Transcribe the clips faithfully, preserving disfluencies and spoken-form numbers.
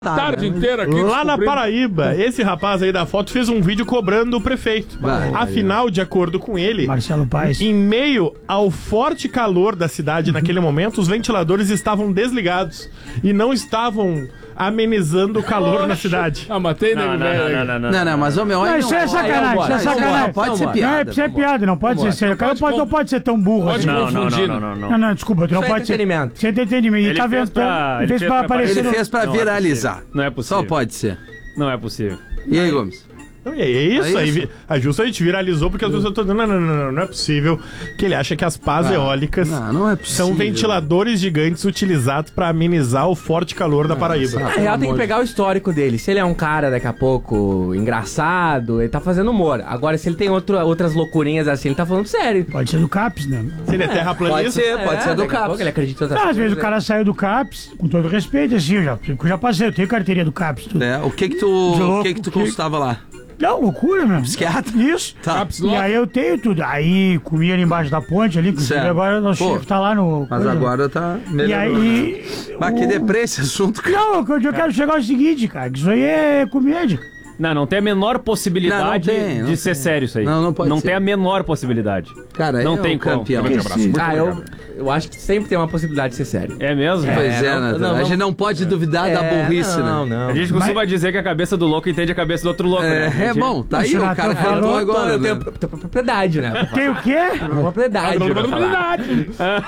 tarde inteira aqui. Lá na Paraíba, esse rapaz aí da foto fez um vídeo cobrando o prefeito. Vai, Afinal, vai. de acordo com ele, Marcelo Paes, em meio ao forte calor da cidade naquele momento, os ventiladores estavam desligados e não estavam amenizando o calor Oxa. na cidade. Ah, matei, né? Não, não, não, não, não, não, não, mas o meu... Não, isso é sacanagem, isso é sacanagem. Não pode ser piada. Não, isso é piada, não pode ser sério. O cara não pode ser tão burro assim. Não, não, não, não, não. Não, não, desculpa, tu não pode ser... Isso é entretenimento. Ele tá vendo... Ele fez pra aparecer... Ele fez pra viralizar. Não é possível. Só pode ser. Não é possível. E aí, Gomes? Não, é isso, é isso. Aí, a Justa a gente viralizou porque as pessoas estão dizendo, não, não, não, não, não é possível que ele acha que as pás ah, eólicas não, não é são ventiladores gigantes utilizados para amenizar o forte calor da Paraíba. Na real tem que pegar o histórico dele. Se ele é um cara, daqui a pouco, engraçado, ele tá fazendo humor. Agora, se ele tem outro, outras loucurinhas assim, ele tá falando sério. Pode ser do CAPS, né? Se ele é terraplanista... Pode ser, pode é, ser do CAPS. Ele acredita não, às vezes o cara saiu do CAPS, com todo respeito, assim, eu já, eu já passei, eu tenho carteirinha do CAPS. Tudo. É, o que que tu, louco, o que que tu que... consultava lá? Não, loucura, meu. Psiquiatra? Isso. Tá. E aí eu tenho tudo. Aí comia ali embaixo da ponte ali, que agora o nosso chefe tá lá no... Mas coisa. Agora tá melhor. E aí... Mas o... que deprê esse assunto, cara. Não, o que eu quero chegar é o seguinte, cara, que isso aí é comédia. Não, não tem a menor possibilidade não, não tem, não de ser tem. sério isso aí. Não, não pode Não ser. tem a menor possibilidade. Cara, não é tem um campeão. Ah, eu, eu acho que sempre tem uma possibilidade de ser sério. É mesmo? É, pois é, não, né? Não, a gente não pode duvidar é, da burrice, não, né? Não, a gente costuma Mas... dizer que a cabeça do louco entende a cabeça do outro louco, é, né? É bom, tá aí, o cara falou agora. Eu tenho, tenho propriedade, né? Tem o quê? Propriedade. Propriedade.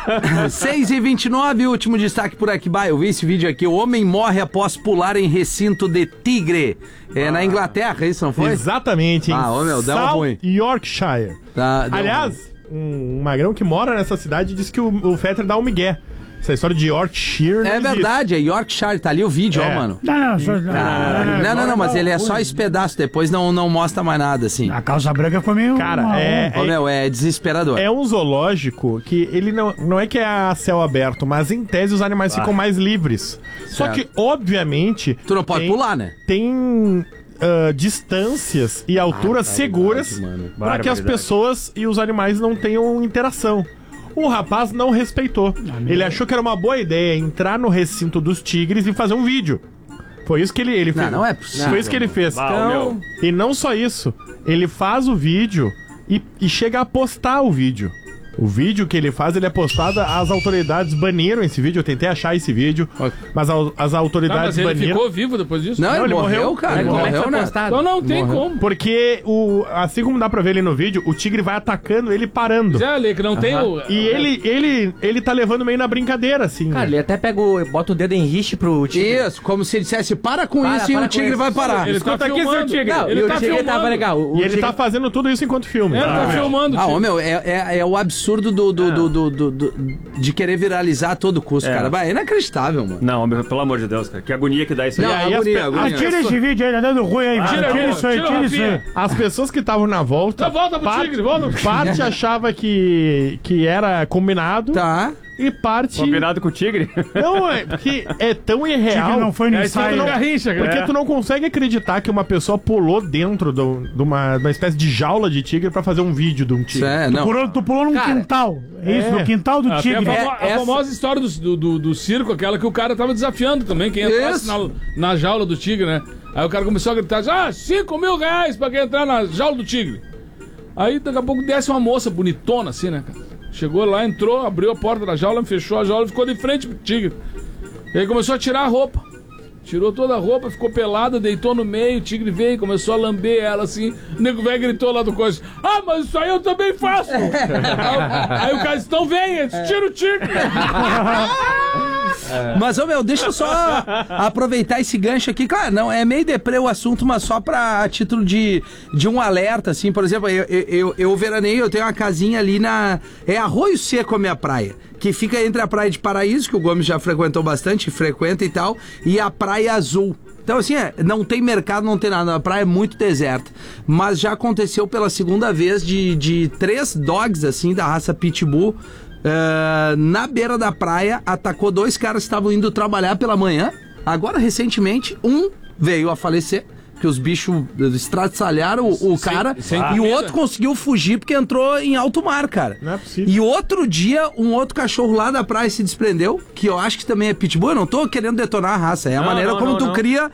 seis e vinte e nove, último destaque por aqui. Bah, eu vi esse vídeo aqui. O homem morre após pular em recinto de tigre. É ah. na Inglaterra, isso não foi? Exatamente. Ah, ô meu, dá uma ruim. Yorkshire. Tá, Aliás, um, um magrão que mora nessa cidade disse que o, o Fetter dá um migué. Essa história de Yorkshire. É verdade, é Yorkshire, tá ali o vídeo, é. ó, mano. Não, não, só, não, não, não, não, não, não, mas ele é só esse pedaço, depois não, não mostra mais nada, assim. A calça branca ficou meio... Cara, uma... é, é, meu, é desesperador. É um zoológico que ele não, não é que é a céu aberto, mas em tese os animais ah. ficam mais livres. Certo. Só que, obviamente... Tu não pode tem, pular, né? Tem... Uh, distâncias e alturas ah, seguras para que as pessoas e os animais não tenham interação. O rapaz não respeitou. Ah, Ele achou que era uma boa ideia entrar no recinto dos tigres e fazer um vídeo. Foi isso que ele, ele fez. Não, não é possível. Foi isso que ele fez. Então, e não só isso. Ele faz o vídeo e, e chega a postar o vídeo. O vídeo que ele faz, ele é postado, as autoridades baniram esse vídeo, eu tentei achar esse vídeo, mas a, as autoridades não, mas ele baniram. ficou vivo depois disso? Não, não ele, ele morreu, morreu, cara. Ele morreu, morreu, né? Então não tem morreu. como. Porque, o, assim como dá pra ver ali no vídeo, o tigre vai atacando ele parando. Já, ali, que não uh-huh. tem o... E ele, ele, ele tá levando meio na brincadeira, assim. Cara, ele até pega o, bota o dedo em riste pro tigre. Isso, como se ele dissesse, para com para, isso para e o tigre vai parar. Ele Escuta tá aqui, seu tigre. Não, ele e tá o tigre filmando. tava legal. O, e o ele tigre... tá fazendo tudo isso enquanto filma. Ele ah, tá filmando. Ah, ô meu, é, é, é o absurdo do... do, do, do, do Do, de querer viralizar a todo custo, é. cara. Vai, é inacreditável, mano. Não, pelo amor de Deus, cara. Que agonia que dá isso aí. Não, aí agonia, as... agonia. Ah, tira esse vídeo aí, tá dando ruim aí. Ah, tira, tira isso aí, tira isso aí. As pessoas que estavam na volta... Então volta pro parte, tigre, volta. Parte achava que, que era combinado. Tá. E parte... Combinado com o tigre? Não, é porque é tão irreal. Tigre não foi no é, ensaio. Não, garrincha, porque é. tu não consegue acreditar que uma pessoa pulou dentro do, de, uma, de uma espécie de jaula de tigre pra fazer um vídeo de um tigre. É, tu, não. pulou, tu pulou num cara, quintal. É isso, é. no quintal do ah, tigre. A, famo é, a famosa história do, do, do circo, aquela que o cara tava desafiando também, quem entrasse na, na jaula do tigre, né? Aí o cara começou a gritar, ah, cinco mil reais pra quem entrar na jaula do tigre. Aí daqui a pouco desce uma moça bonitona assim, né, cara? Chegou lá, entrou, abriu a porta da jaula, fechou a jaula e ficou de frente pro tigre. E aí começou a tirar a roupa. Tirou toda a roupa, ficou pelada, deitou no meio, o tigre veio, começou a lamber ela assim. O nego velho gritou lá do coisa: ah, mas isso aí eu também faço! aí, aí o cara disse: então vem, tira o tigre! É. Mas, ô meu, deixa eu só aproveitar esse gancho aqui. Claro, não, é meio deprê o assunto, mas só pra a título de, de um alerta, assim. Por exemplo, eu, eu, eu veraneio, eu tenho uma casinha ali na... É Arroio Seco a minha praia, que fica entre a Praia de Paraíso, que o Gomes já frequentou bastante, frequenta e tal, e a Praia Azul. Então, assim, é, não tem mercado, não tem nada. A praia é muito deserta. Mas já aconteceu pela segunda vez de, de três dogs, assim, da raça Pitbull, Uh, na beira da praia, atacou dois caras que estavam indo trabalhar pela manhã. Agora, recentemente, um veio a falecer, porque os bichos estraçalharam o, o cara. sem E o comida. outro conseguiu fugir porque entrou em alto mar, cara. Não é possível. E outro dia, um outro cachorro lá da praia se desprendeu, que eu acho que também é pitbull. Eu não tô querendo detonar a raça, é a Não, maneira não, como não, tu não. cria